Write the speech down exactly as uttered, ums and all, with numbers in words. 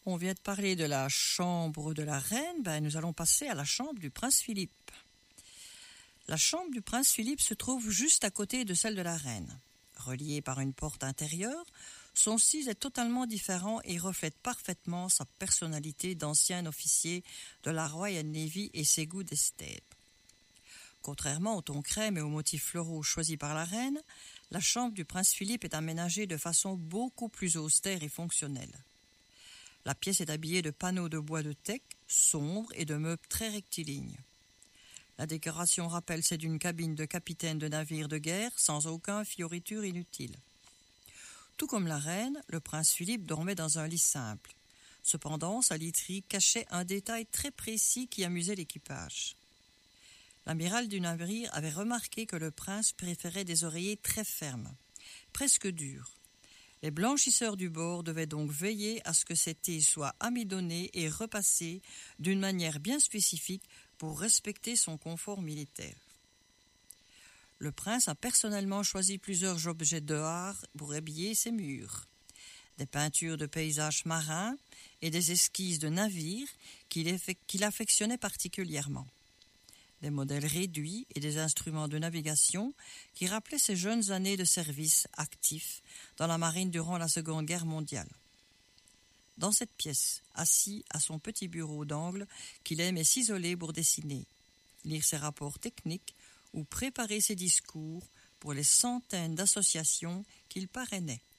On vient de parler de la chambre de la reine, ben nous allons passer à la chambre du prince Philippe. La chambre du prince Philippe se trouve juste à côté de celle de la reine. Reliée par une porte intérieure, son style est totalement différent et reflète parfaitement sa personnalité d'ancien officier de la Royal Navy et ses goûts d'esthète. Contrairement au ton crème et aux motifs floraux choisis par la reine, la chambre du prince Philippe est aménagée de façon beaucoup plus austère et fonctionnelle. La pièce est habillée de panneaux de bois de teck sombres et de meubles très rectilignes. La décoration rappelle celle d'une cabine de capitaine de navire de guerre sans aucun fioriture inutile. Tout comme la reine, le prince Philippe dormait dans un lit simple. Cependant, sa literie cachait un détail très précis qui amusait l'équipage. L'amiral du navire avait remarqué que le prince préférait des oreillers très fermes, presque durs. Les blanchisseurs du bord devaient donc veiller à ce que ces thés soient amidonnés et repassés d'une manière bien spécifique pour respecter son confort militaire. Le prince a personnellement choisi plusieurs objets d'art pour habiller ses murs. Des peintures de paysages marins et des esquisses de navires qu'il, qu'il affectionnait particulièrement. Des modèles réduits et des instruments de navigation qui rappelaient ses jeunes années de service actif dans la marine durant la Seconde Guerre mondiale. Dans cette pièce, assis à son petit bureau d'angle, qu'il aimait s'isoler pour dessiner, lire ses rapports techniques ou préparer ses discours pour les centaines d'associations qu'il parrainait.